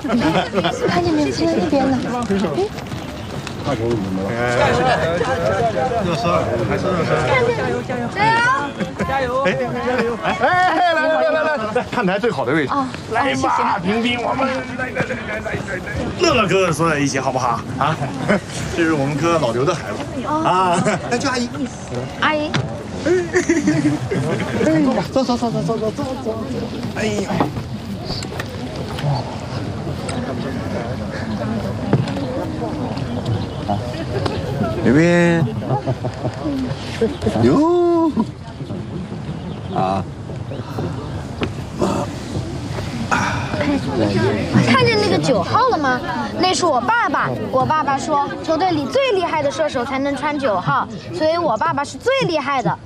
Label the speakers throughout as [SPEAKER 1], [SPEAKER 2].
[SPEAKER 1] 看见年轻人那边呢。
[SPEAKER 2] 62，还是62，加油！加油！哎，来，看台最好的位置。来吧，冰冰，我们来。乐乐哥哥坐在一起好不好？啊，这是我们哥老刘的孩子啊，那叫阿姨。
[SPEAKER 1] 阿姨。走。
[SPEAKER 2] 哎呀。这边，哟，啊，
[SPEAKER 1] 看见那个9号了吗？那是我爸爸。我爸爸说，球队里最厉害的射手才能穿9号，所以我爸爸是最厉害的。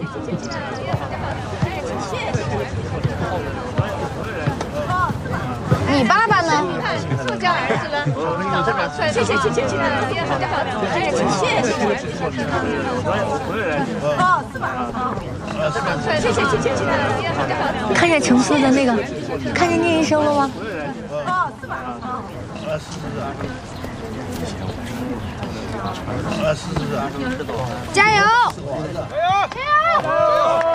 [SPEAKER 1] 你爸爸呢？
[SPEAKER 3] 塑胶儿子呢？谢谢。哎，谢谢。哦，是吧？谢。
[SPEAKER 1] 看见橙色的那个，看见聂医生了吗？
[SPEAKER 3] 哦，是吧？
[SPEAKER 1] 加油！
[SPEAKER 3] 加油！